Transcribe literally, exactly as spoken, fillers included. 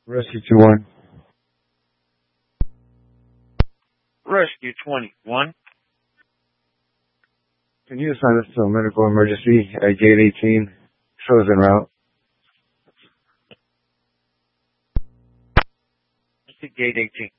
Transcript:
Rescue two one. Rescue twenty-one. Can you assign us to a medical emergency at gate eighteen, chosen route? To gate eighteen.